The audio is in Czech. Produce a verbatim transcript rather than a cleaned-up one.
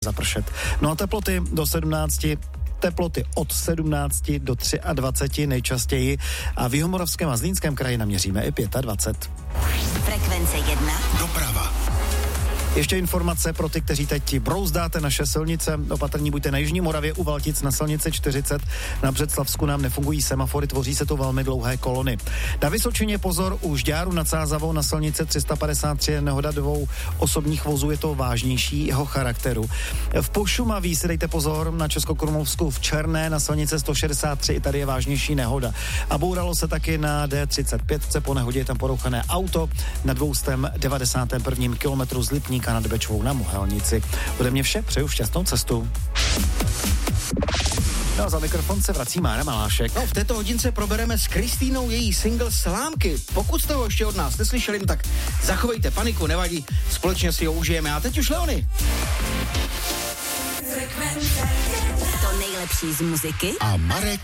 zapršet. No a teploty do sedmnácti, teploty od sedmnácti do dvaceti tři nejčastěji a v Jihomoravském a Zlínském kraji naměříme i dvacet pět. Frekvence jedna. Doprava. Ještě informace pro ty, kteří teď brouzdáte naše silnice. Opatrní buďte na Jižní Moravě u Valtic na silnici čtyřicet. Na Břeclavsku nám nefungují semafory, tvoří se tu velmi dlouhé kolony. Na Vysočině pozor u Žďáru nad Sázavou na silnici tři sta padesát tři je nehoda dvou osobních vozů, je to vážnějšího charakteru. V Pošumaví si dejte pozor na Českokrumlovsku v Černé na silnici sto šedesát tři, i tady je vážnější nehoda. A bouralo se taky na D třicet pět, po nehodě je tam porouchané auto na dvě devadesátém prvním kilometru z Lipníka nad Bečvou na Mohelnici. Ode mě vše, přeju šťastnou cestu. No a za mikrofon se vrací Mára Malášek. No, v této hodince probereme s Kristýnou její single Slámky. Pokud jste ho ještě od nás neslyšeli, tak zachovejte paniku, nevadí, společně si ho užijeme. A teď už Leony. To nejlepší z muziky A Marek